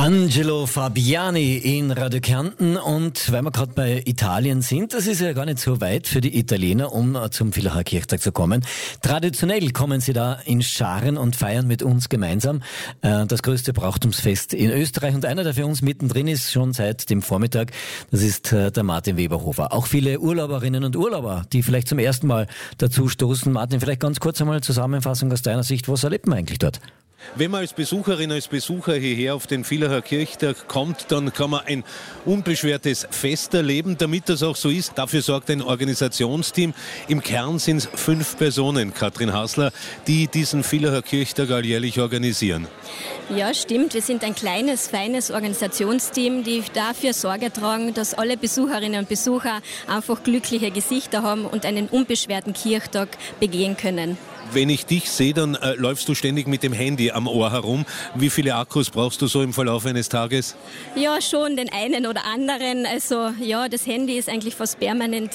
Angelo Fabiani in Radio Kärnten, und weil wir gerade bei Italien sind, das ist ja gar nicht so weit für die Italiener, um zum Villacher Kirchtag zu kommen. Traditionell kommen sie da in Scharen und feiern mit uns gemeinsam das größte Brauchtumsfest in Österreich, und einer, der für uns mittendrin ist, schon seit dem Vormittag, das ist der Martin Weberhofer. Auch viele Urlauberinnen und Urlauber, die vielleicht zum ersten Mal dazu stoßen. Martin, vielleicht ganz kurz einmal Zusammenfassung aus deiner Sicht, was erlebt man eigentlich dort? Wenn man als Besucherin, als Besucher hierher auf den Villacher Kirchtag kommt, dann kann man ein unbeschwertes Fest erleben. Damit das auch so ist, dafür sorgt ein Organisationsteam. Im Kern sind es 5 Personen, Katrin Hasler, die diesen Villacher Kirchtag alljährlich organisieren. Ja, stimmt. Wir sind ein kleines, feines Organisationsteam, die dafür Sorge tragen, dass alle Besucherinnen und Besucher einfach glückliche Gesichter haben und einen unbeschwerten Kirchtag begehen können. Wenn ich dich sehe, dann läufst du ständig mit dem Handy am Ohr herum. Wie viele Akkus brauchst du so im Verlauf eines Tages? Ja, schon den einen oder anderen. Also ja, das Handy ist eigentlich fast permanent